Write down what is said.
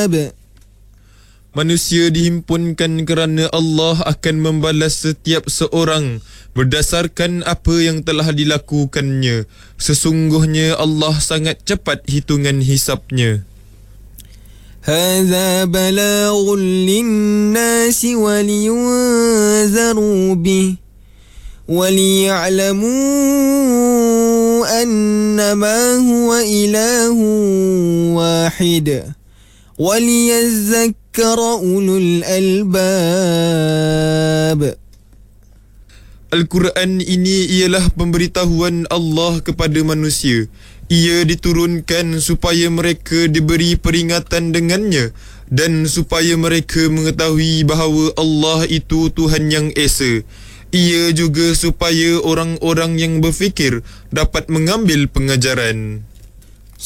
الحساب. Manusia dihimpunkan kerana Allah akan membalas setiap seorang berdasarkan apa yang telah dilakukannya. Sesungguhnya Allah sangat cepat hitungan hisapnya. هذا بلاغ للناس ولينذروا به وليعلموا أنما هو إله واحد وليذكر أولو الألباب. Al-Quran ini ialah pemberitahuan Allah kepada manusia. Ia diturunkan supaya mereka diberi peringatan dengannya dan supaya mereka mengetahui bahawa Allah itu Tuhan yang Esa. Ia juga supaya orang-orang yang berfikir dapat mengambil pengajaran.